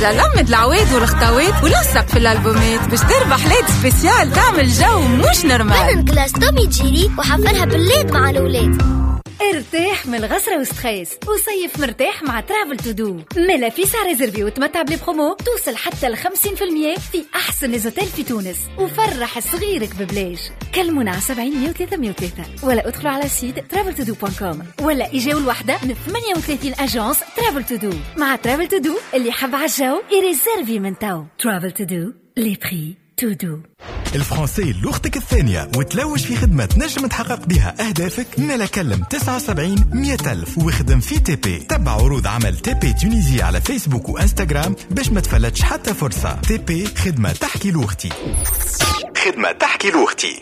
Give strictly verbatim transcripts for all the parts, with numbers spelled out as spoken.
حاجة لمد العواد والخطوات ولصق في الألبومات باش تربح ليد سبيسيال تعمل جو مش نورمال. من كلاس تومي جيري وحفلها بالليد مع الأولاد. ارتاح من الغسرة وستخيس وصيف مرتاح مع ترافل تو دو. ملا في سعر ريزرفي وتمتع بلي برومو توصل حتى ل خمسين بالمية في أحسن ليزوتيل في تونس وفرح صغيرك ببلاش. كلمونا على سبعين مية وثلاثة مية وثلاثة ولا ادخلوا على سيت ترافل تو دو دوت كوم ولا إجاو الوحدة من ثمانية وثلاثين أجانس ترافل تو دو. مع ترافل تو دو اللي حب عالجو يريزرفي من تو. ترافل تو دو لي بري تو دو. الفرنسي لغتك الثانية وتلوج في خدمة نجم تحقق بها أهدافك. نلا كلم تسعة وسبعين مئة ألف وخدم في تي بي. تبع عروض عمل تي بي تونيزي على فيسبوك وإنستغرام باش ما تفلتش حتى فرصة. تي بي خدمة تحكي لغتي. خدمة تحكي لغتي.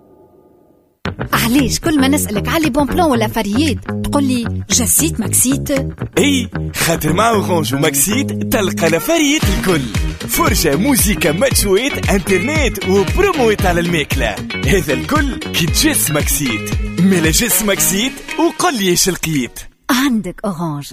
علاش كل ما نسألك على بون بلان ولا فريات تقول لي جسيت ماكسيت؟ اي خاطر مع اورانج وماكسيت تلقى لفريات الكل، فرشة موسيقى ماتشويت انترنت وبرومويت على الماكلة. هذا الكل كي تجس ماكسيت. ملا جس ماكسيت وقل لي ايش لقيت. عندك اورانج.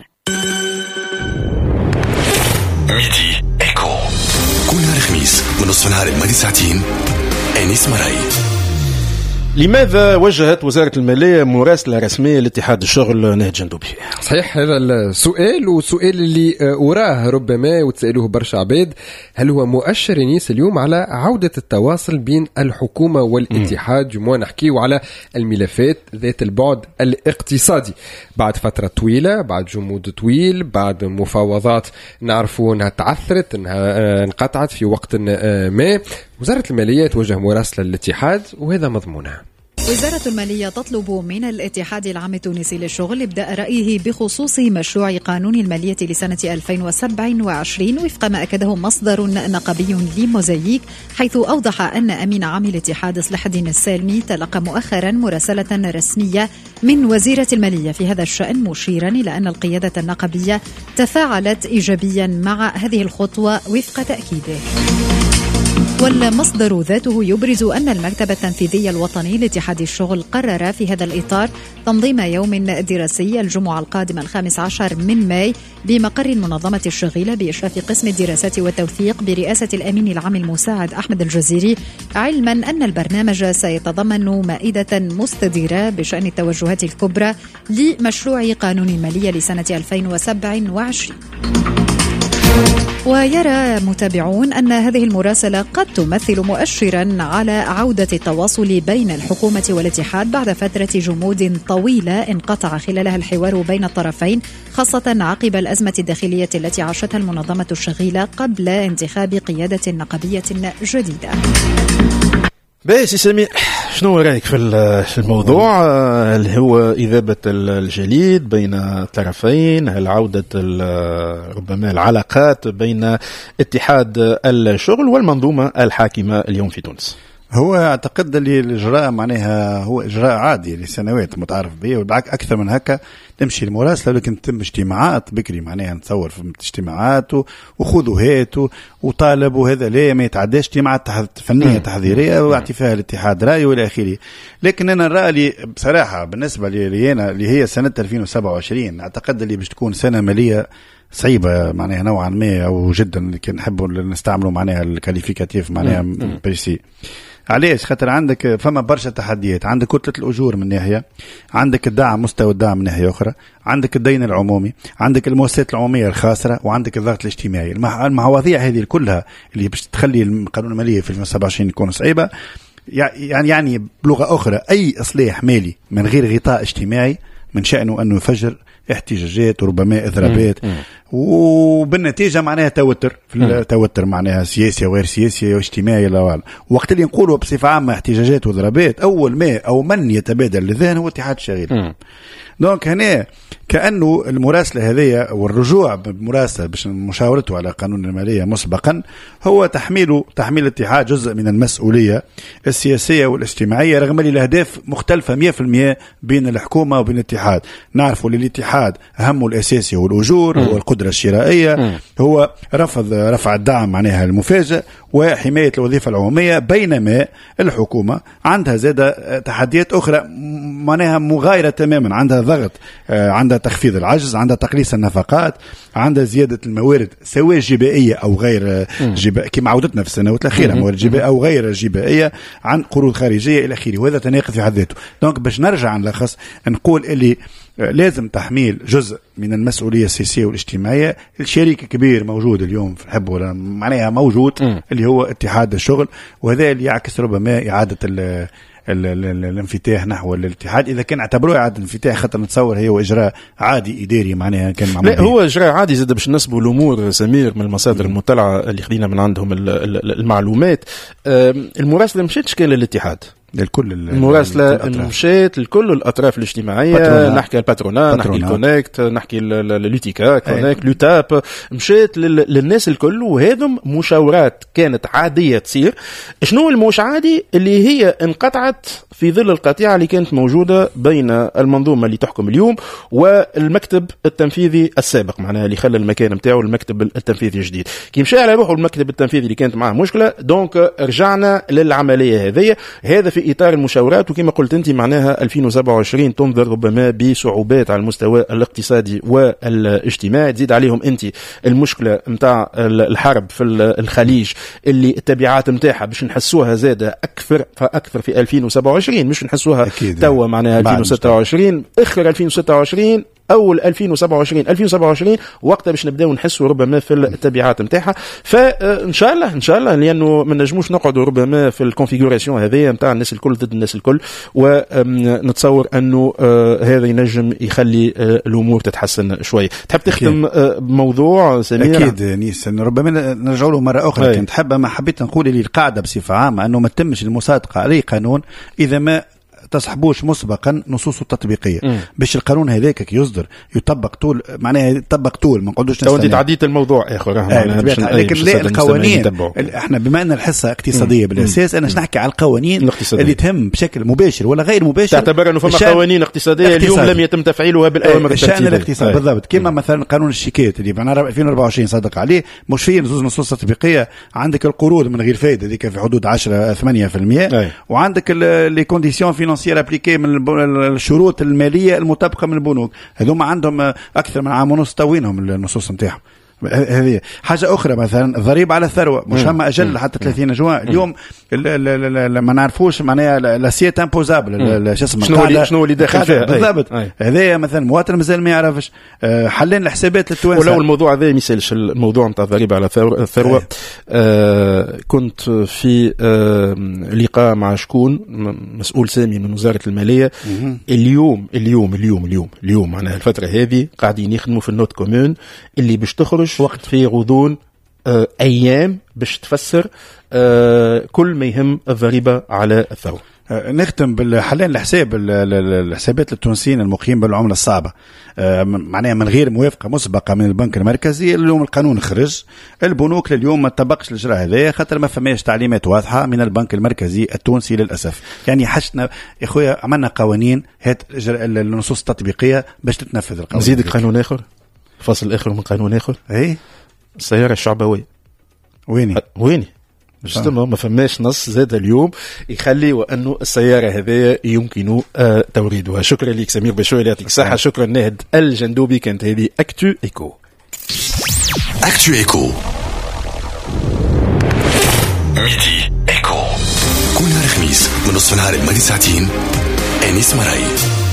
ميدي ايكو كل نهار خميس ونصف نهار الماضي ساعتين. أنيس مراي. لماذا وجهت وزارة المالية مراسلة رسمية لاتحاد الشغل نهج جندوبي؟ صحيح هذا السؤال، والسؤال اللي وراه ربما وتسألوه برشا عباد، هل هو مؤشر ينيس اليوم على عودة التواصل بين الحكومة والاتحاد؟ جموع نحكيه على الملفات ذات البعد الاقتصادي بعد فترة طويلة، بعد جمود طويل، بعد مفاوضات نعرفوا أنها تعثرت، أنها انقطعت في وقت ما. وزارة المالية توجه مراسلة للاتحاد وهذا مضمونها. وزارة المالية تطلب من الاتحاد العام التونسي للشغل إبداء رأيه بخصوص مشروع قانون المالية لسنة ألفين وسبعة وعشرين وفق ما أكده مصدر نقابي لموزايك، حيث أوضح أن أمين عام الاتحاد صلاح الدين السالمي تلقى مؤخرا مراسلة رسمية من وزيرة المالية في هذا الشأن، مشيرا إلى أن القيادة النقابية تفاعلت إيجابيا مع هذه الخطوة وفق تأكيده. والمصدر ذاته يبرز أن المكتب التنفيذي الوطني لاتحاد الشغل قرر في هذا الإطار تنظيم يوم دراسي الجمعة القادمة الخامس عشر من ماي بمقر المنظمة الشغيلة بإشراف قسم الدراسات والتوثيق برئاسة الأمين العام المساعد أحمد الجزيري، علما أن البرنامج سيتضمن مائدة مستديرة بشأن التوجهات الكبرى لمشروع قانون المالية لسنة ألفين وسبعة وعشرين. ويرى متابعون أن هذه المراسلة قد تمثل مؤشرا على عودة التواصل بين الحكومة والاتحاد بعد فترة جمود طويلة انقطع خلالها الحوار بين الطرفين، خاصة عقب الأزمة الداخلية التي عاشتها المنظمة الشغيلة قبل انتخاب قيادة نقابية جديدة. باهي سامي، شنو رايك في الموضوع؟ هل هو إذابة الجليد بين الطرفين؟ هل عودة ربما العلاقات بين اتحاد الشغل والمنظومة الحاكمة اليوم في تونس؟ هو اعتقد اللي الإجراء معناها هو إجراء عادي لسنوات متعارف به، وبالعكس أكثر من هكا تمشي المراسلة، لكن تم اجتماعات بكري معناها نتصور في اجتماعات وخذوا هات وطالبوا هذا ليه ما يتعداش اجتماعات فنية تحضيرية واعطي فيها الاتحاد رأيه والى آخره. لكن أنا رأيي بصراحة بالنسبة لي أنا اللي هي سنة ألفين وسبعة وعشرين اعتقد اللي باش تكون سنة مالية صعيبة معناها نوعا ما أو جدا، اللي كان نحبوا نستعملوا معناها الكاليفيكاتيف معناها بريسي. علاش؟ خاطر عندك فما برشا تحديات، عندك كتلة الأجور من ناحية، عندك الدعم مستوى الدعم من ناحية أخرى، عندك الدين العمومي، عندك المؤسسات العمومية الخاسرة، وعندك الضغط الاجتماعي. المواضيع هذه كلها اللي باش تخلي القانون المالية في ألفين وسبعة وعشرين يكون صعيبة. يعني يعني بلغة أخرى أي إصلاح مالي من غير غطاء اجتماعي من شأنه أنه يفجر احتجاجات وربما إضرابات، وبالنتيجة معناها توتر في التوتر معناها سياسي وغير سياسي واجتماعي. لا وقت اللي نقولوا بصفة عامة احتجاجات وضربات، أول ما أو من يتبادل للذهن هو اتحاد الشغيل. دونك هنا كأنه المراسلة هذه والرجوع بمراسلة باش مشاورته على قانون المالية مسبقا هو تحميل تحميل الاتحاد جزء من المسؤولية السياسية والاجتماعية، رغم أن الأهداف مختلفة مئة بالمئة بين الحكومة وبين الاتحاد. نعرفوا للاتحاد أهم الأساسي هو الأجور، هو القدرة الشرائية، هو رفض رفع الدعم معناها المفاجئ وحماية الوظيفة العمومية، بينما الحكومة عندها زادة تحديات أخرى معناها مغايرة تماما، عندها ضغط، عندها تخفيض العجز، عندها تقليص النفقات، عندها زيادة الموارد سواء جبائية أو غير جبائية كما عودتنا في السنوات الأخيرة، موارد جبائية أو غير جبائية، عن قروض خارجية إلى آخره، وهذا تناقض في حد ذاته. دونك باش نرجع نلخص نقول اللي لازم تحميل جزء من المسؤولية السياسية والاجتماعية. الشريك كبير موجود اليوم في الحب ولا معناها موجود م. اللي هو اتحاد الشغل، وهذا اللي يعكس ربما إعادة ال الانفتاح نحو الاتحاد، اذا كان اعتبروه اعاده الانفتاح، خاطر نتصور هي اجراء عادي اداري معناها كان معمول. لا هو اجراء عادي زاد باش نسبوا الامور سمير من المصادر المطلعه اللي خدينا من عندهم المعلومات. المراسله مشاتش كان للاتحاد للكل، المراسله مشات لكل الاطراف الاجتماعيه، باترونا. نحكي الباترونا، نحكي الكونكت، نحكي اللوتيكا كونكت، لوتاب، مشات للناس الكل، وهذم مشاورات كانت عاديه تصير. شنو المش عادي اللي هي انقطعت في ظل القطيعه اللي كانت موجوده بين المنظومه اللي تحكم اليوم والمكتب التنفيذي السابق، معناها اللي خلى المكان نتاعو المكتب التنفيذي الجديد. كي مشى على روحه المكتب التنفيذي اللي كانت معاه مشكله، دونك رجعنا للعمليه هذه. هذا في إطار المشاورات، وكما قلت أنت معناها ألفين وسبعة وعشرين تنظر ربما بصعوبات على المستوى الاقتصادي والاجتماعي. تزيد عليهم أنت المشكلة متاع الحرب في الخليج اللي التبعات متاعها باش نحسوها زادة أكثر فأكثر في ألفين وسبعة وعشرين، مش نحسوها توا معناها ألفين وستة وعشرين، آخر ألفين وستة وعشرين أول ألفين وسبعة وعشرين ألفين وسبعة وعشرين وقتها باش نبداو نحسوا ربما في التبعات نتاعها. فإن شاء الله إن شاء الله لأنه ما نجموش نقعدوا ربما في الكونفيغوراسيون هذه نتاع الناس الكل ضد الناس الكل، ونتصور أنه هذا ينجم يخلي الأمور تتحسن شوي. تحب تختم بموضوع سمير؟ أكيد نيس، ربما نرجع له مرة أخرى. كنت حابة ما حبيت نقول لي القاعدة بصفة عامة أنه ما تمش المصادقة على قانون إذا ما تصحبوش مسبقا نصوصه التطبيقيه، باش القانون هذاك يصدر يطبق طول معناها يطبق طول، ما نقعدوش نستنى. لو انت تعديت الموضوع اخر آه لكن لا القوانين احنا بما ان الحصه اقتصاديه بالاساس، انا نحكي على القوانين اللي تهم بشكل مباشر ولا غير مباشر. تعتبر انه فما قوانين اقتصاديه اليوم لم يتم تفعيلها بالاوامر التنفيذيه. شان الاقتصاد بالضبط، كما مثلا قانون الشيكات اللي بعنا ألفين وأربعة وعشرين صدق عليه، مش فيه نصوص نصوص تطبيقيه. عندك القروض من غير فائده هذيك في حدود عشرة ثمانية بالمئة، وعندك لي كونديسيون فينانسيير ابليكي من الشروط الماليه المطابقه من البنوك. هذوما عندهم اكثر من عام ونص توينهم النصوص نتاعهم. هذه حاجه اخرى. مثلا الضريبه على الثروه مش هم اجل حتى ثلاثين جوان اليوم ما نعرفوش معناها لاسيت امبوزابل شو اسمه شنو شنو اللي داخل فيها بالضبط. هذا مثلا مواطن مازال ما يعرفش حلين الحسابات للتوانسه. ولو الموضوع هذا ما يسالش الموضوع نتاع الضريبه على الثروه. آه كنت في آه لقاء مع شكون مسؤول سامي من وزاره الماليه. اليوم اليوم اليوم اليوم اليوم معناها الفتره هذه قاعدين يخدموا في النوت كومون اللي باش تخرج وقت في غضون آه أيام باش تفسر آه كل ما يهم الضريبة على الثروة. نختم بالحلين الحساب الحسابات التونسيين المقيم بالعملة الصعبة، معناها من غير موافقة مسبقة من البنك المركزي. اليوم القانون خرج، البنوك لليوم ما تطبقش الإجراء هذا خاطر ما فماش تعليمات واضحة من البنك المركزي التونسي للأسف. يعني حشنا يا خويا عملنا قوانين هات النصوص التطبيقية باش تتنفذ القوانين. نزيدك قانون آخر، فصل آخر من قانون آخر. ايه السيارة الشعبوية ويني ويني جستما ما فماش نص زاد اليوم يخلي وأنه السيارة هذه يمكن آه توريدها. شكرا لك سمير بشوي، يعطيك الصحة. شكرا ناهد الجندوبي. كانت هذه أكتو إيكو. أكتو إيكو ميدي إيكو كل نهار خميس من نصف نهار الماضي ساعتين. أنيس مراي.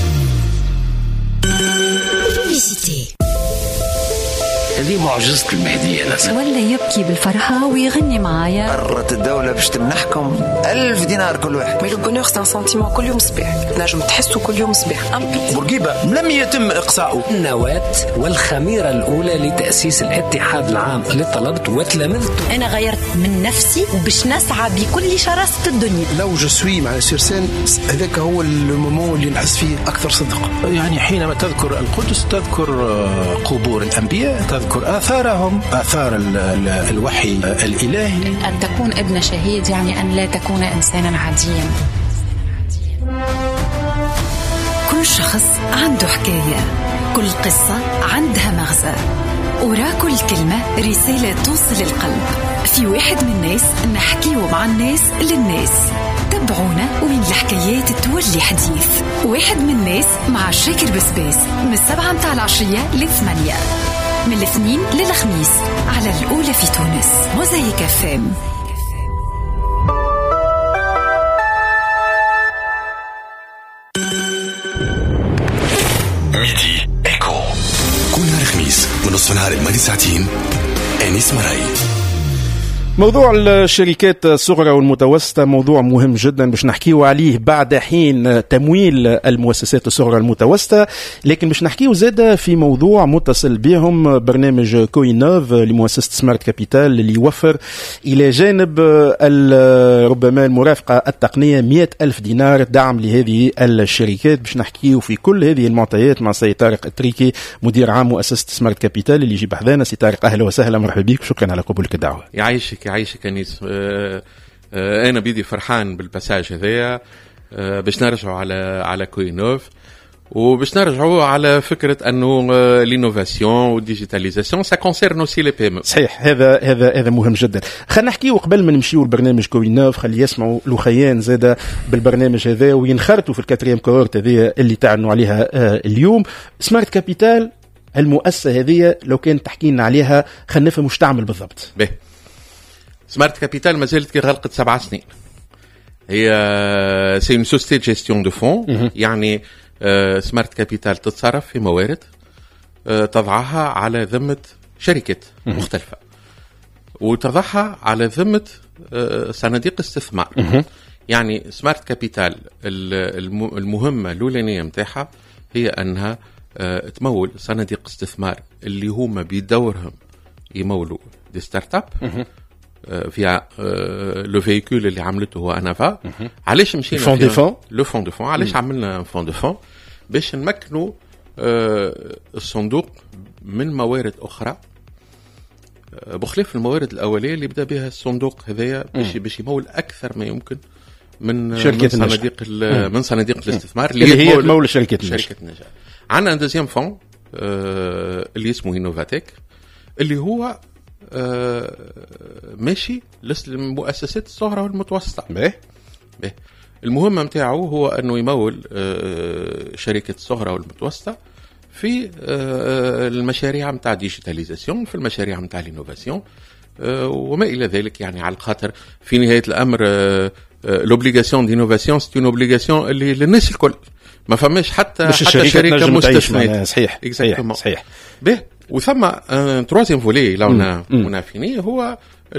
هذه معجزة المهدية لازم. ولا يبكي بالفرحة ويغني معايا. قررت الدولة باش تمنحكم ألف دينار كل واحد. مي لو بونور سان سنتيمون كل يوم صباح، نجم تحسوا كل يوم صباح. بورقيبة لم يتم إقصاؤه. النواة والخميرة الأولى لتأسيس الاتحاد العام اللي طلبت وتلمذت. أنا غيرت من نفسي وباش نسعى بكل شراسة الدنيا. لو جسوي مع سيرسان هذاك هو المومون اللي نحس فيه أكثر صدق. يعني حينما تذكر القدس تذكر قبور الأنبياء، تذكر آثارهم، آثار ال ال الوحي الإلهي. أن تكون ابن شهيد يعني أن لا تكون إنسانا عاديا. كل شخص عنده حكاية، كل قصة عندها مغزى، ورا كل كلمة رسالة توصل القلب. في واحد من الناس نحكيه مع الناس للناس. تابعونا وين الحكايات تولي حديث. واحد من الناس مع شاكر بسباس من السبعة متاع العشية للثمانية، من الاثنين للخميس على الأولى في تونس. موزايك فام. ميدي إيكو كل نهار خميس من نصف نهار الماضي ساعتين. أنيس مراي. موضوع الشركات الصغرى والمتوسطة موضوع مهم جدا باش نحكيو عليه بعد حين تمويل المؤسسات الصغرى المتوسطة، لكن باش نحكيو زادة في موضوع متصل بهم برنامج كوينوف لمؤسسة سمارت كابيتال اللي يوفر إلى جانب ربما المرافقة التقنية مئة ألف دينار دعم لهذه الشركات. باش نحكيو في كل هذه المعطيات مع سي طارق التريكي مدير عام مؤسسة سمارت كابيتال اللي يجي بحذانا. سي طارق أهلا وسهلا، مرحبا بك، شكرا على قبولك الدعوة. يعيشك يعيشك أنيس. أه أه أنا بيدي فرحان بالباساج هذايا أه باش نرجعوا على على كوينوف وباش نرجعوا على فكرة أنه لينوفاسيون والديجيتاليزاسيون سا كونسيرن اوسي لي بي ام. صحيح، هذا هذا هذا مهم جدا. خلينا نحكيو قبل ما نمشيو لبرنامج كوينوف، خلي يسمعوا لوخيان زاده بالبرنامج هذا وينخرطوا في الكاتريام كورت هذه اللي تعلنوا عليها أه اليوم. سمارت كابيتال المؤسسة هذه لو كان تحكي لنا عليها خلينا نفهم واش تعمل بالضبط. به سمارت كابيتال ما زالت كي غلقت سبع سنين. هي سي اون سوسيتي جيستيون دو فون، يعني سمارت كابيتال تتصرف في موارد تضعها على ذمة شركات مختلفة وتضعها على ذمة صناديق استثمار. يعني سمارت كابيتال المهمة الأولانية متاعها هي أنها تمول صناديق استثمار اللي هما بدورهم يمولوا دي ستارت اب فيها لو فيكول اللي عملته هو انافا. علاش مشينا فون دو فون لو فون دو فون علاش عملنا فون دو فون؟ باش نمكنوا الصندوق من موارد اخرى بخلاف الموارد الاوليه اللي بدا بها الصندوق هذايا باش باش يمول اكثر ما يمكن من من صناديق من صناديق الاستثمار اللي هي تمول شركه شركه النجاح. عندنا دوزيام فون اللي اسمه انوفاتيك اللي هو آه ماشي للمؤسسات الصغرى والمتوسطة. به به المهمة متاعه هو أنه يمول آه شركة الصغرى والمتوسطة في آه المشاريع متاع ديجيتاليزاسيون، في المشاريع متاع الانوفاسيون آه وما إلى ذلك. يعني على الخاطر في نهاية الأمر آه آه لوبليغاسيون دينوفاسيون سي اون اوبليغاسيون اللي للناس الكل، ما فماش حتى حتى شركة مستثنية. صحيح صحيح صحيح. به وثم تروازيام فولي لو منافيني هو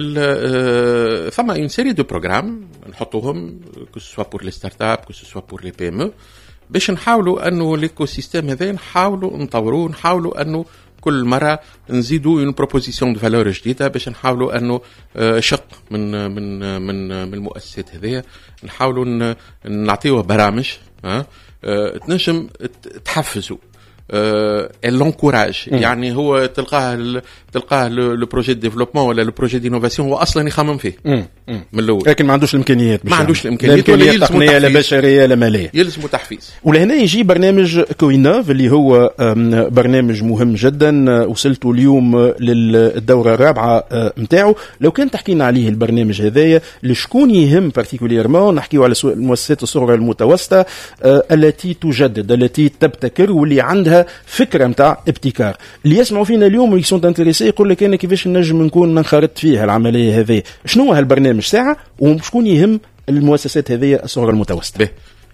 ثم اون سيري دو بروغرام نحطوهم كو سوا بور لي ستارت اب كو سوا بور لي بي ام او باش نحاولوا انه ليكو سيستيم هذا نحاولوا نطوروه، نحاولوا انه كل مره نزيدوا اون بروبوزيسيون دو فالور جديده باش نحاولوا انه شق من من من من المؤسسات هذيا نحاولوا نعطيوه برامج ها تنجم تحفزوا لونكوراج. يعني هو تلقاه تلقاه لو بروجي دو ديفلوبمون ولا لو بروجي دينوفاسيون هو اصلا يخمم فيه من الاول، لكن ما عندوش الامكانيات ما عندوش الامكانيات ولا التقنيه لا بشريه لا ماليه، يلزم تحفيز. ولهنا يجي برنامج كوينوف اللي هو برنامج مهم جدا. وصلتوا اليوم للدوره الرابعه نتاعو. لو كان تحكينا عليه البرنامج هذايا لشكون يهم بارتيكوليرمون؟ نحكيو على المؤسسات الصغرى المتوسطه التي تجدد، التي تبتكر واللي عندها فكره نتاع ابتكار. اللي يسمعوا فينا اليوم ويكون انتريسي يقول لك انا كيفاش نجم نكون ننخرط فيها العمليه هذه. شنو هو هالبرنامج ساعه وشكون يهم المؤسسات هذه الصغرى المتوسطه؟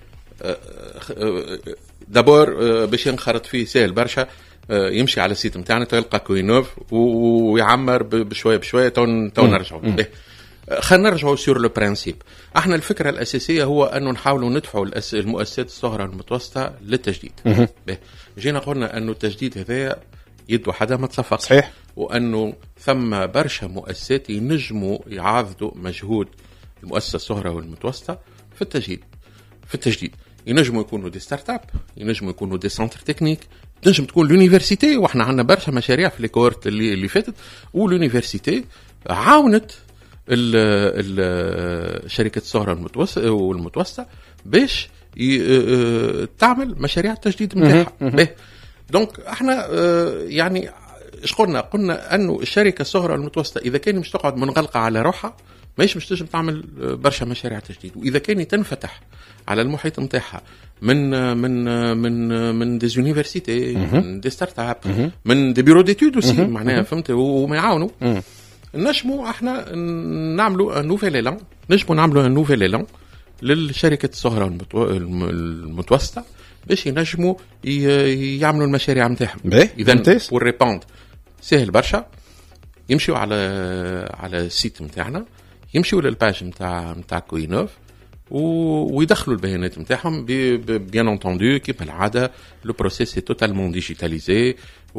دابور باش ينخرط فيه سهل برشا، يمشي على السيت نتاعنا تلقى كوينوف ويعمر بشويه بشويه تو تو نرجعوا. خلينا نرجعوا سور لو برانسيب. احنا الفكره الاساسيه هو انه نحاولوا ندفعوا المؤسسات الصغرى المتوسطه للتجديد. جينا قلنا انه التجديد هذا يد وحدها ما تصفق. صحيح. وانه ثم برشا مؤسسات ينجموا يعاضدوا مجهود المؤسسه الصغرى والمتوسطه في التجديد. في التجديد ينجموا يكونوا دي ستارت اب، ينجموا يكونوا دي سنتر تكنيك، تنجم تكون لونيفرسيتي. واحنا عندنا برشا مشاريع في الكورت اللي اللي فاتت واليونيفرسيتي عاونت الشركات الصغرى والمتوسطه باش تعمل مشاريع التجديد نتاعها. به دونك احنا يعني ايش قلنا؟ قلنا انه الشركه الصغرى والمتوسطه اذا كان مش تقعد منغلقه على روحها ماهيش باش تنجم تعمل برشا مشاريع تجديد. واذا كان تنفتح على المحيط نتاعها من من من من دي زونيفرسيتي، من دي ستارت اب، من دي بيرو ديتود اوسي معناها فهمت، وما يعاونوا نجموا احنا نعملوا ان نوفيل ايلان، نجموا نعملوا ان نوفيل ايلان للشركه الصغرى المتوسطه باش ينجموا يعملوا المشاريع نتاعهم. اذا بور ريبوند سهل برشا، يمشيوا على على السيت نتاعنا، يمشيوا للباج نتاع نتاع كوينوف ويدخلوا البيانات نتاعهم. بيان انتوندو كيف العاده لو بروسيس سي توتالمون ديجيتاليزي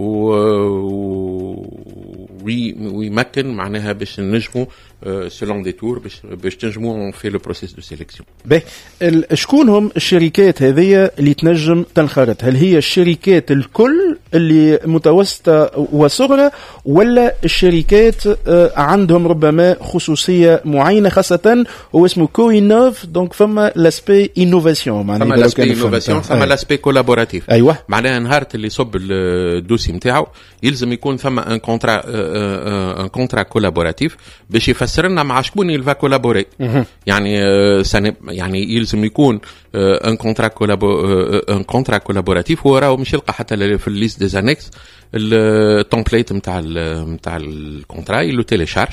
ويمكن معناها باش نجموا سلون دي تور باش باش تنجموا في لو بروسيس دو سيليكسيون. باهي شكون هم الشركات هذه اللي تنجم تنخرط؟ هل هي الشركات الكل اللي متوسطه وصغرى ولا الشركات عندهم ربما خصوصيه معينه خاصه هو اسمه كوينوف دونك فما لاسبي انوفاسيون معناها فما لاسبي انوفاسيون فما لاسبي كولابوراتيف. ايوه معناها نهار اللي يصب الدوسي نتاعو يلزم يكون ثم ان كونترا ان كونترا كولابوراتيف باش يفسر لنا مع شكون يلفا كولابوري. يعني يعني يلزم يكون ان كونترا كولابو ان كونترا كولابوراتيف. هو راهو مش يلقى حتى في الليست دي انكس التمبليت نتاع نتاع الكونترا يلو تيليشارج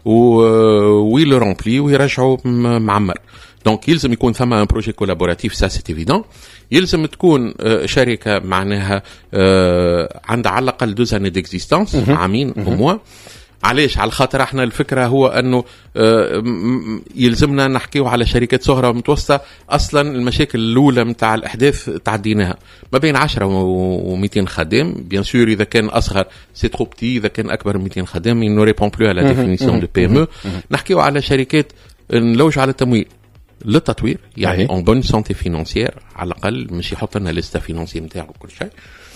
ويلو رومبلي ويرجعوا معمر. دونك يلزم يكون ثم ان بروجي كولابوراتيف، سا سي ايفيدون. يلزم تكون شركه معناها عندها على الاقل دو زاني ديكزيستانس، عامين او موا. علاش؟ على خاطر احنا الفكره هو انه يلزمنا نحكيو على شركات صغرى ومتوسطه. اصلا المشاكل الاولى نتاع الاحداث تعديناها ما بين عشرة ومئتين خادم. بيان سور اذا كان اصغر سي ترو بتي، اذا كان اكبر من مئتين خادم نو ريبون بلو على ديفينيسيون دو بي ام او. نحكيو على شركات نلوج على التمويل للتطوير، يعني اون بون سانتي فينانسيير على الاقل، مش يحط لنا لسته فينانسي نتاعو وكل شيء.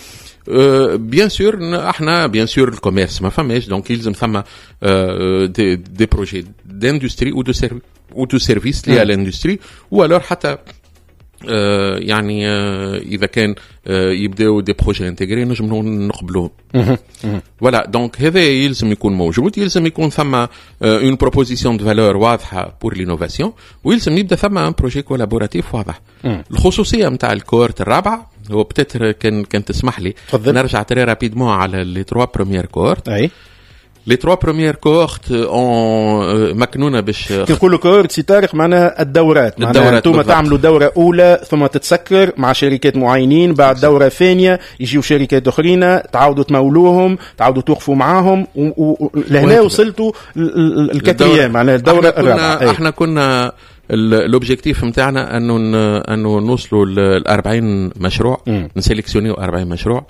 بيان سور احنا بيان سور الكوميرس ما فماش، دونك يلزم ثم دي, دي بروجي داندستري او دو سيرفيس او دو سيرفيس لي الاندستري، والور حتى آه يعني آه اذا كان آه يبداو دي بروجي انتغري نجمو نقبلوهم. فوالا دونك هذا يلزم يكون موجود. يلزم يكون ثم اون بروبوزيسيون دو فالور واضحه بور لينوفاسيون، ويلزم يبدا ثم ان بروجي كولابوراتيف واضح. الخصوصيه نتاع الكورت الرابعه هو بتتر كان كان تسمح لي نرجع تري رابيدمون على لي تروا بروميير كورت. اي لي تروا بروميير كورت اون مكنونه باش كنقولوا كورت سي تاريخ معناها الدورات. معناها انتم تعملوا دوره اولى ثم تتسكر مع شركات معينين، بعد دوره ثانيه يجيو شركات اخرين تعاودوا تمولوهم، تعاودوا توقفوا معاهم، ولهنا وصلتوا الكاتريام معناها الدوره الرابعه. احنا كنا الاوبجيكتيف نتاعنا انه انه نوصلوا ل أربعين مشروع، نسيليكسيونيو أربعين مشروع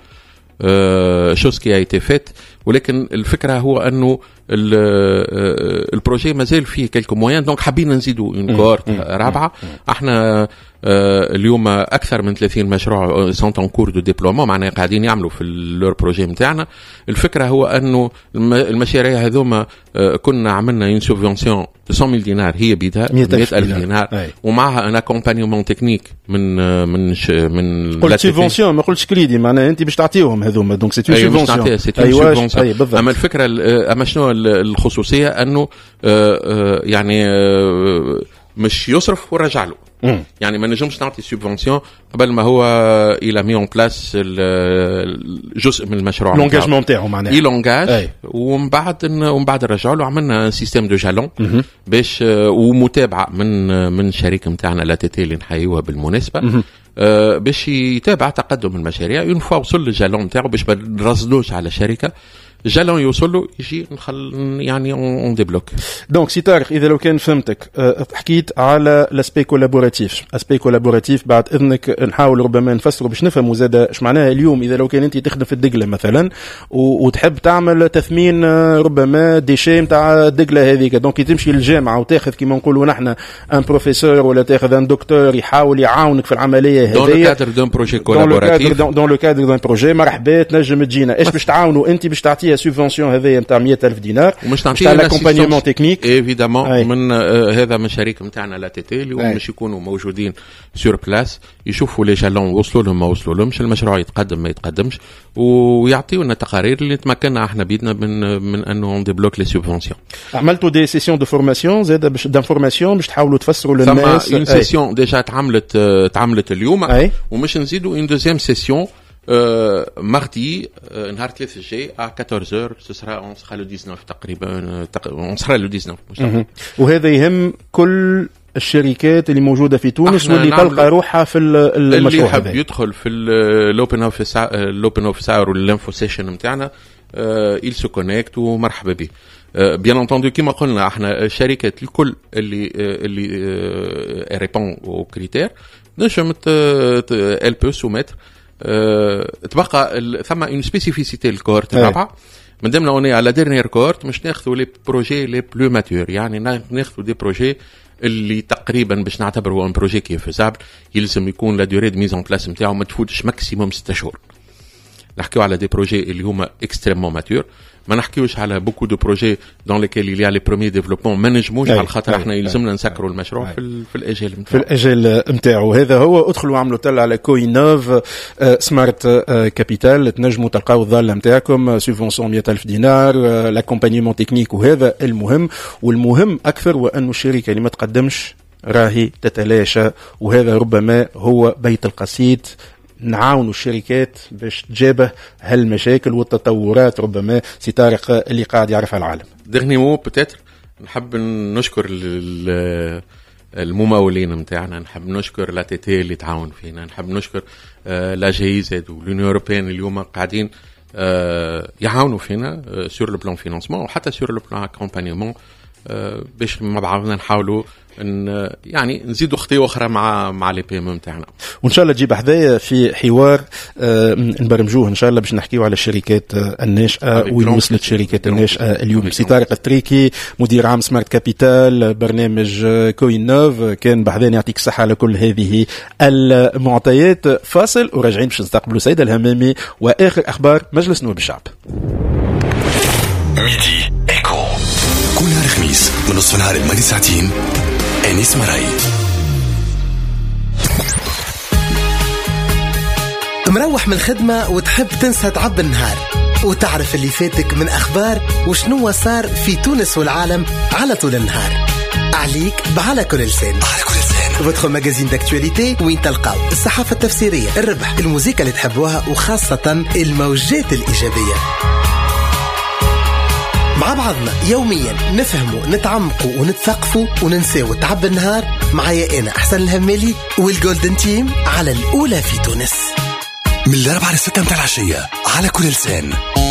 شوز كي ايتي فيت. ولكن الفكره هو انه البروجي مازال فيه كلكو موان، دونك حابين نزيدوا اون كورت رابعه. احنا اليوم اكثر من ثلاثين مشروع سون ان كور دو ديبلومون، معناها قاعدين يعملوا في لور بروجي نتاعنا. الفكره هو انه المشاريع هذوما كنا عملنا اون سوبفونسيون مئة ألف دينار هي بيدها مئة ألف دينار، ومعها ان اكومبانيومون تكنيك من من من قلت سوبفونسيون ما قلتش كريدي، معناها انت باش تعطيهم هذوما دونك سي اون سوبفونسيون. أيوة اما الفكره اما شنو الخصوصيه انه يعني مش يصرف ورجع له. يعني ما نجمش نعطي سوبفونسيون قبل ما هو الى مي اون بلاس جزء من المشروع لونجاجمون تاعو معناها يلونجاج، ومن بعد ومن بعد رجعوا له عملنا سيستيم دو جالون باش ومتابعه من من الشركه نتاعنا لا تي تي اللي نحيوها بالمناسبه باش يتابع تقدم المشاريع. اون فوا وصل الجالون نتاعو باش ما نرصدوش على شركه جالون يوصل له يجي نخل يعني اون ديبلوك. دونك سي طارق اذا لو كان فهمتك أه حكيت على لاسبي كولابوراتيف. اسبي كولابوراتيف بعد اذنك نحاول ربما نفسره باش نفهموا زاد اش معناها. اليوم اذا لو كان انت تخدم في الدقله مثلا وتحب تعمل تثمين ربما ديشي نتاع الدقله هذيك، دونك تمشي للجامعه وتاخذ كيما نقولوا نحن ان بروفيسور ولا تاخذ ان دكتور يحاول يعاونك في العمليه هذه دون لو كادر دون بروجي كولابوراتيف، دون لو كادر دون بروجي. مرحبا تنجم تجينا ايش باش تعاونوا انت باش تعطيه فيها سوبفونسيون هذايا نتاع مية ألف دينار ومش نتاع لاكومبانيمون تكنيك ايفيدامون من آه هذا من الشركه نتاعنا لا تي تي اللي هم باش يكونوا موجودين سور بلاس يشوفوا لي جالون وصلوا لهم ما وصلوا لهمش المشروع يتقدم ما يتقدمش ويعطيونا تقارير اللي تمكنا احنا بيدنا من من انه ندبلوك لي سوبفونسيون. عملتوا دي سيسيون دو فورماسيون زاد باش دانفورماسيون باش تحاولوا تفسروا للناس. ثم اون سيسيون ديجا تعملت تعملت اليوم أي. ومش نزيدوا اون دوزيام سيسيون Euh, mardi, euh, نهار ثلاثة الجاي à quatorze heures, ce sera on sera le dix-neuf تقريبا on sera le dix-neuf. وهذا يهم كل الشركات اللي موجودة في تونس واللي تلقى روحها في المشروع اللي يحب يدخل في الopen office الopen office hour والinfo session نتاعنا il se connecte ومرحبا به. بيان انتوندو كيما قلنا احنا الشركات الكل اللي اللي ريبون او كريتير نجم elle peut soumettre. أه تبقى ثم اون سبيسيفيسيتي الكورت الرابعه من ضمن اوني على ديرنيير كورت مش ناخذوا لي بروجي لي بلو ماتور يعني ناخذوا دي بروجي اللي تقريبا باش نعتبروا ان بروجي كي فيزابل يلزم يكون لا دوري دو ميز اون بلاس نتاعو ما تفوتش ماكسيموم ستة شهور. نحكيو على دي بروجي اللي هما اكستريمون ماتور ما نحكيوش على بوكو دو بروجي دون ليكيل يلي لي بروميي ديفلوبمون ما نجموش على خاطر احنا يلزمنا نسكروا المشروع أي. في في الاجال نتاعو في الاجال نتاعو هذا هو. ادخلوا عملوا تل على كوينوف آه سمارت آه كابيتال تنجموا تلقاو الظاله نتاعكم سوبفونسيون مية ألف دينار آه لاكومبانيمون تكنيك وهذا المهم والمهم اكثر وانه الشركه اللي ما تقدمش راهي تتلاشى وهذا ربما هو بيت القصيد. نعاونوا الشركات باش تجابه هالمشاكل والتطورات ربما سي طارق اللي قاعد يعرفها العالم. ديرني مو بتاتر نحب نشكر الممولين نتاعنا نحب نشكر لا تي تي اللي تعاون فينا نحب نشكر لا جي زد واليونيون اوروبيان اليوم قاعدين يعاونوا فينا سور لو بلان فينانسمون وحتى سور لو بلان اكومبانيمون باش مع بعضنا نحاولوا ان يعني نزيدوا خطوه اخرى مع مع لي بي ام نتاعنا وان شاء الله تجيب حذايا في حوار آه نبرمجوه ان شاء الله باش نحكيو على الشركات الناشئه وين وصلت الشركات الناشئه اليوم. سي طارق التريكي مدير عام سمارت كابيتال برنامج كوينوف كان بحذانا يعطيك الصحه على كل هذه المعطيات. فاصل وراجعين باش نستقبلوا سيد الهمامي واخر اخبار مجلس نواب الشعب. ميدي ايكو كل نهار خميس من نصف نهار الماضي ساعتين أنيس مراي. مروح من الخدمة وتحب تنسى تعب النهار وتعرف اللي فاتك من أخبار وشنو صار في تونس والعالم على طول النهار. عليك بعلى كل لسان على كل لسان وادخل ماجازين داكتواليتي وين تلقاو الصحافة التفسيرية الربح الموسيقى اللي تحبوها وخاصة الموجات الإيجابية. مع بعضنا يوميا نفهموا نتعمقوا ونتثقفوا وننساو تعب النهار. معايا أنا أحسن الهمالي والجولدن تيم على الأولى في تونس من الأربعة للستة متاع العشية على كل لسان.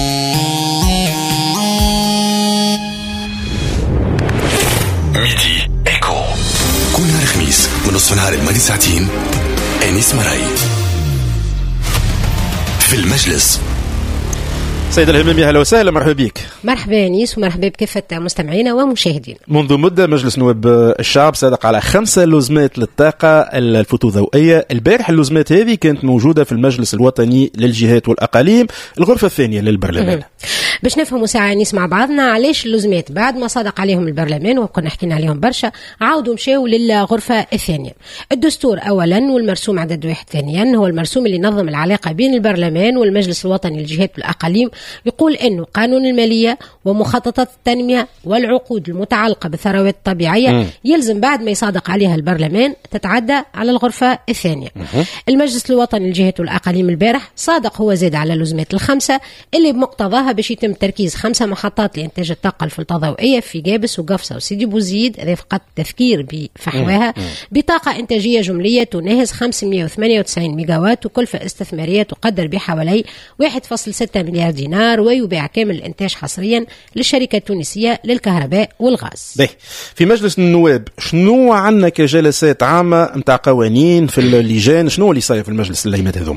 ميدي إيكو كل نهار خميس من نصف نهار الماضي ساعتين أنيس مراي في المجلس. سيد الهمامي اهلا وسهلا مرحبا بك. مرحبا انيس ومرحبا بكافه مستمعينا ومشاهدينا. منذ مده مجلس نواب الشعب صادق على خمسه لزمات للطاقه الفوتوضوئيه. البارح اللزمات هذه كانت موجوده في المجلس الوطني للجهات والاقاليم الغرفه الثانيه للبرلمان. باش نفهموا ساعه انيس مع بعضنا علاش اللزمات بعد ما صادق عليهم البرلمان وكنا حكينا عليهم برشا عاودوا مشاو للغرفه الثانيه. الدستور اولا والمرسوم عدد واحد ثانيا هو المرسوم اللي نظم العلاقه بين البرلمان والمجلس الوطني للجهات والاقاليم. يقول إنه قانون المالية ومخططات التنمية والعقود المتعلقة بالثروات الطبيعية م. يلزم بعد ما يصادق عليها البرلمان تتعدى على الغرفة الثانية. م. المجلس الوطني للجهات والأقاليم البارح صادق هو زاد على اللزمات الخمسة اللي بمقتضاها باش يتم تركيز خمسة محطات لإنتاج الطاقة الفوتوضوئية في جابس وقفصة وسيدي بوزيد رفقة التفكير بفحواها بطاقة إنتاجية جملية تناهز خمسمائة وثمانية وتسعين ميجاوات وكلفة استثمارية تقدر بحوالي واحد فاصلة ستة مليار دينار ويباع كامل الانتاج حصريا للشركة التونسية للكهرباء والغاز. به في مجلس النواب شنو عندنا كجلسات عامة متاع قوانين في اللجان؟ شنو اللي صاير في المجلس الليمات هذوما؟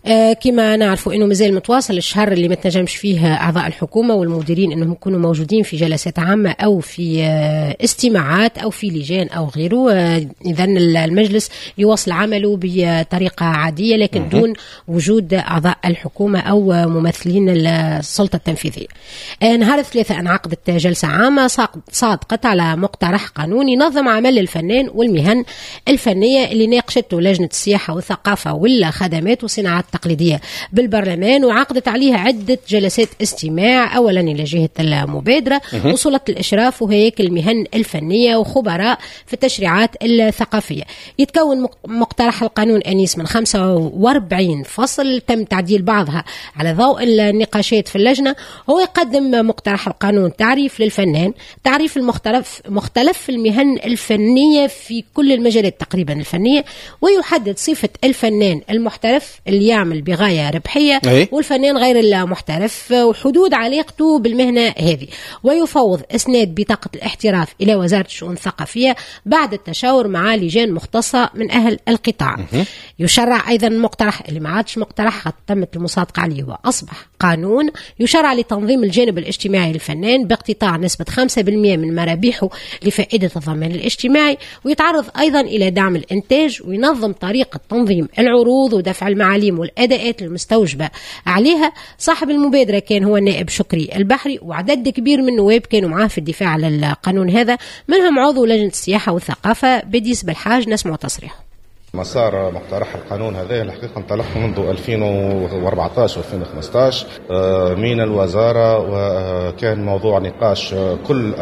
آه كما نعرفوا انه مازال متواصل الشهر اللي ما تنجمش فيه اعضاء الحكومه والمديرين انهم يكونوا موجودين في جلسات عامه او في آه استماعات او في لجان او غيره. آه اذا المجلس يواصل عمله بطريقه عاديه لكن دون وجود اعضاء الحكومه او ممثلين السلطه التنفيذيه. آه نهار الثلاثاء انعقدت جلسه عامه صادقت على مقترح قانون ينظم عمل الفنان والمهن الفنيه اللي ناقشته لجنه السياحه والثقافه والخدمات والصناعات التقليديه بالبرلمان، وعقدت عليها عده جلسات استماع اولا الى جهه المبادره وسلطه الاشراف وهياكل المهن الفنيه وخبراء في التشريعات الثقافيه. يتكون مقترح القانون انيس من خمسة وأربعين فصل تم تعديل بعضها على ضوء النقاشات في اللجنه. هو يقدم مقترح القانون تعريف للفنان، تعريف المختلف مختلف المهن الفنيه في كل المجالات تقريبا الفنيه، ويحدد صفه الفنان المحترف اللي يعمل بغايه ربحيه أي. والفنان غير المحترف وحدود علاقته بالمهنه هذه، ويفوض اسناد بطاقه الاحتراف الى وزاره الشؤون الثقافيه بعد التشاور مع لجان مختصه من اهل القطاع. يشرع ايضا مقترح اللي ما عادش مقترح تمت المصادقه عليه واصبح قانون يشرع لتنظيم الجانب الاجتماعي للفنان باقتطاع نسبه خمسة بالمئة من مرابحه لفائده الضمان الاجتماعي، ويتعرض ايضا الى دعم الانتاج وينظم طريقه تنظيم العروض ودفع المعاليم والاداءات المستوجبه عليها. صاحب المبادره كان هو النائب شكري البحري، وعدد كبير من النواب كانوا معاه في الدفاع على القانون هذا، منهم عضو لجنه السياحه والثقافه بديس بالحاج. نسمع تصريحه. مسار مقترح القانون هذا الحقيقة انطلق منذ ألفين وأربعطاش وألفين وخمسطاش من الوزارة، وكان موضوع نقاش كل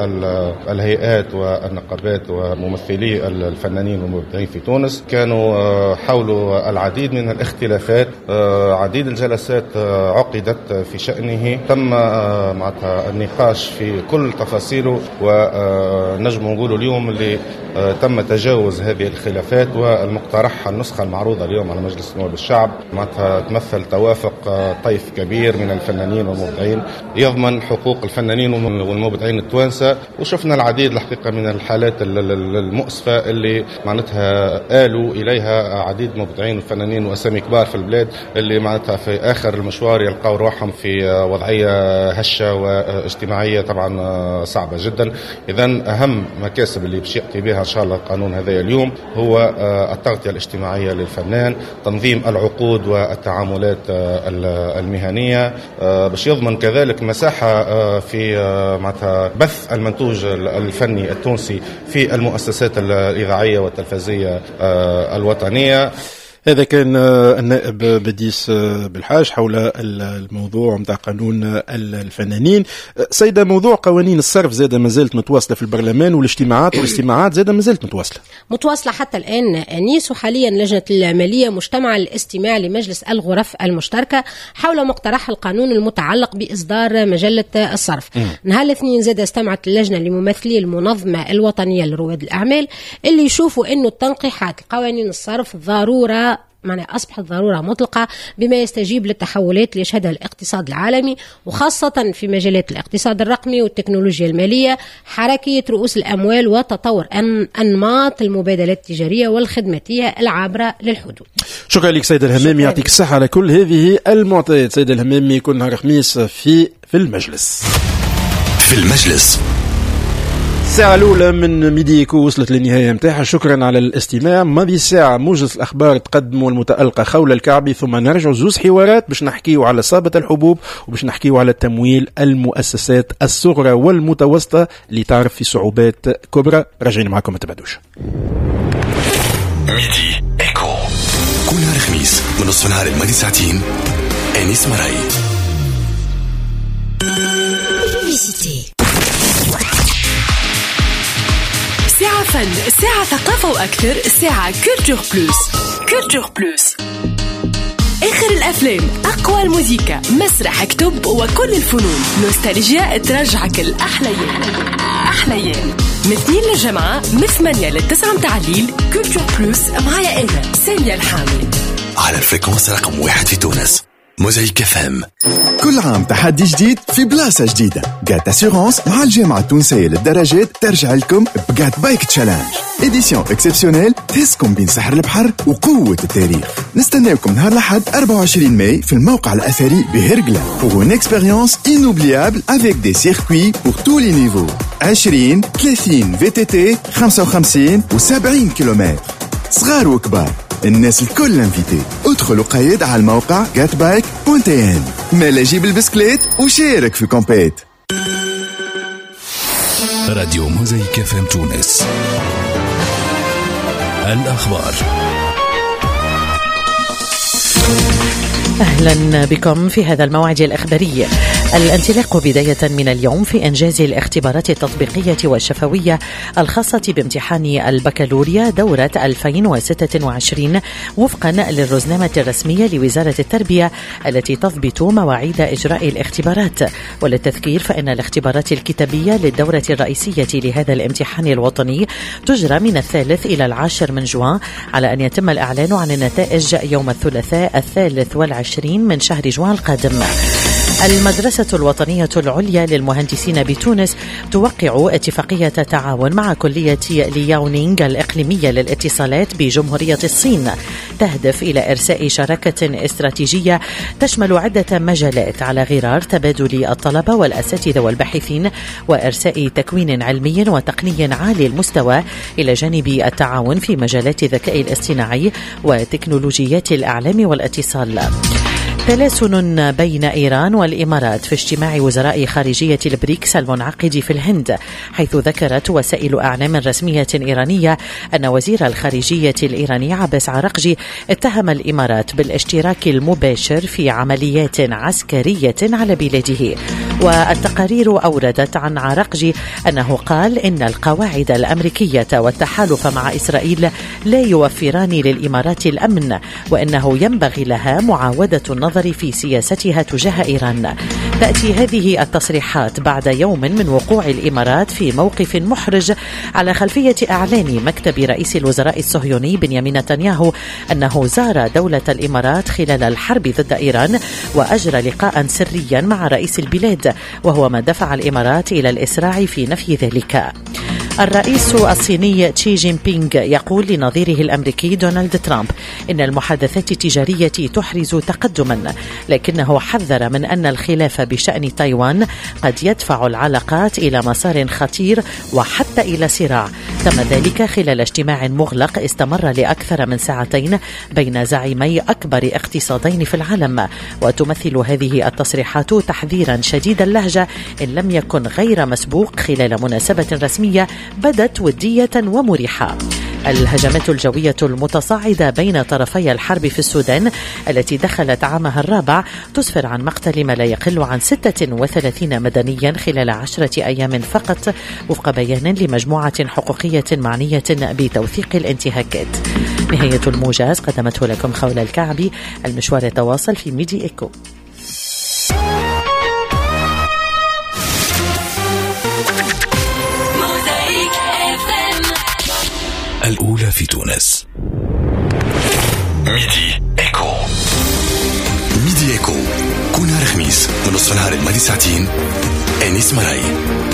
الهيئات والنقابات وممثلي الفنانين والمبدعين في تونس. كانوا حول العديد من الاختلافات، عديد الجلسات عقدت في شأنه، تم معناتها النقاش في كل تفاصيله، ونجم نقول اليوم اللي تم تجاوز هذه الخلافات. والمقترح النسخة المعروضة اليوم على مجلس نواب الشعب معناتها تمثل توافق طيف كبير من الفنانين والمبدعين يضمن حقوق الفنانين والمبدعين التوانسة. وشفنا العديد الحقيقة من الحالات المؤسفة اللي معناتها آلوا إليها عديد مبدعين وفنانين وأسامي كبار في البلاد اللي معناتها في آخر المشوار يلقوا روحهم في وضعية هشة واجتماعية طبعا صعبة جدا. إذن أهم مكاسب اللي باش يأتي بها إن شاء الله القانون هذا اليوم هو التغطية الاجتماعية للفنان، تنظيم العقود والتعاملات المهنية، باش يضمن كذلك مساحة في معناتها بث المنتوج الفني التونسي في المؤسسات الإذاعية والتلفزية الوطنية. هذا كان النائب بديس بالحاج حول الموضوع متاع قانون الفنانين. سيدة، موضوع قوانين الصرف زادة ما زالت متواصلة في البرلمان، والاجتماعات والاجتماعات زادة ما زالت متواصلة متواصلة حتى الآن أنيس. وحاليا لجنة المالية مجتمع الاستماع لمجلس الغرف المشتركة حول مقترح القانون المتعلق بإصدار مجلة الصرف. م. نهار الاثنين زاد استمعت اللجنة لممثلي المنظمة الوطنية لرواد الأعمال اللي يشوفوا أنه التنقيحات قوانين الصرف ضرورة، معنى أصبحت ضرورة مطلقة بما يستجيب للتحولات اللي يشهدها الاقتصاد العالمي، وخاصة في مجالات الاقتصاد الرقمي والتكنولوجيا المالية، حركية رؤوس الأموال، وتطور أنماط المبادلات التجارية والخدماتية العابرة للحدود. شكرا لك سيد الهمامي، يعطيك الصحة على كل هذه المعطيات. سيد الهمامي كل نهار خميس في في المجلس في المجلس الساعة الأولى من ميديكو وصلت للنهاية متاعها. شكرا على الاستماع. ماضي الساعة موجز الأخبار تقدم والمتألقة خول الكعبي، ثم نرجع زوز حوارات باش نحكيو على صابة الحبوب وباش نحكيو على تمويل المؤسسات الصغرى والمتوسطة اللي تعرف في صعوبات كبرى. راجعين معكم، ما تبعدوش. ميدي إيكو كل نهار خميس من نصف النهار الماضي ساعتين. أنيس مراي. ساعة فن، ساعة ثقافة وأكثر، ساعة كولتور بلوس. كولتور بلوس آخر الأفلام، أقوى الموسيقى، مسرح، كتب وكل الفنون. نوستالجيا ترجعك الأحليان أحليان من اثنين للجمعة من ثمانية للتسعة متاع الليل. كولتور بلوس معايا أنا سامية الحامي على الفريكونس رقم واحد في تونس. موزايك اف ام. كل عام تحدي جديد في بلاصة جديدة. جات اسيغونس مع الجامعة التونسية للدراجات ترجع لكم بجات بايك تشالنج إديسيون اكسبسيونيل تهزكم بين سحر البحر وقوة التاريخ. نستناوكم نهار الأحد أربعة وعشرين ماي في الموقع الأثري بهرقلة pour une expérience inoubliable avec des circuits pour tous les niveaux. عشرين ثلاثين في تي تي خمسة وخمسين و سبعين كيلومتر. صغار وكبار الناس الكل انفيتي. ادخل وقيد على الموقع جات بايك دوت ان. مالا جيب البسكليت وشارك في كومبيت. راديو موزايك اف ام تونس. الأخبار. أهلا بكم في هذا الموعد الإخباري. الانطلاق بداية من اليوم في إنجاز الاختبارات التطبيقية والشفوية الخاصة بامتحان البكالوريا دورة ألفين وستة وعشرين وفقا للرزنامة الرسمية لوزارة التربية التي تضبط مواعيد إجراء الاختبارات. وللتذكير فإن الاختبارات الكتابية للدورة الرئيسية لهذا الامتحان الوطني تجرى من الثالث إلى العاشر من جوان، على أن يتم الإعلان عن النتائج يوم الثلاثاء الثالث والعشرين من شهر جوان القادم. المدرسة الوطنية العليا للمهندسين بتونس توقع اتفاقية تعاون مع كلية لياونينغ الإقليمية للاتصالات بجمهورية الصين، تهدف إلى إرساء شراكة استراتيجية تشمل عدة مجالات على غرار تبادل الطلبة والأساتذة والباحثين وإرساء تكوين علمي وتقني عالي المستوى، إلى جانب التعاون في مجالات الذكاء الاصطناعي وتكنولوجيات الإعلام والاتصال. تلاسن بين إيران والإمارات في اجتماع وزراء خارجية البريكس المنعقد في الهند، حيث ذكرت وسائل أعلام رسمية إيرانية أن وزير الخارجية الإيراني عباس عراقجي اتهم الإمارات بالاشتراك المباشر في عمليات عسكرية على بلاده. والتقارير أوردت عن عراقجي أنه قال إن القواعد الأمريكية والتحالف مع إسرائيل لا يوفران للإمارات الأمن، وأنه ينبغي لها معاودة النظر في سياستها تجاه إيران. تأتي هذه التصريحات بعد يوم من وقوع الإمارات في موقف محرج على خلفية إعلان مكتب رئيس الوزراء الصهيوني بنيامين نتنياهو أنه زار دولة الإمارات خلال الحرب ضد إيران وأجرى لقاء سريا مع رئيس البلاد، وهو ما دفع الإمارات إلى الإسراع في نفي ذلك. الرئيس الصيني تشي جين بينغ يقول لنظيره الأمريكي دونالد ترامب إن المحادثات التجارية تحرز تقدما، لكنه حذر من أن الخلاف بشأن تايوان قد يدفع العلاقات إلى مسار خطير وحتى إلى صراع. تم ذلك خلال اجتماع مغلق استمر لأكثر من ساعتين بين زعيمي أكبر اقتصادين في العالم، وتمثل هذه التصريحات تحذيرا شديد اللهجة إن لم يكن غير مسبوق خلال مناسبة رسمية بدت ودية ومريحة. الهجمات الجوية المتصاعدة بين طرفي الحرب في السودان التي دخلت عامها الرابع تسفر عن مقتل ما لا يقل عن ستة وثلاثين مدنيا خلال عشرة أيام فقط، وفق بيان لمجموعة حقوقية معنية بتوثيق الانتهاكات. نهاية الموجز قدمته لكم خولة الكعبي. المشوار يتواصل في ميدي إيكو. الأولى في تونس. ميدي إيكو. ميدي إيكو كل نهار خميس من نصف نهار الماضي ساعتين. أنيس مراي.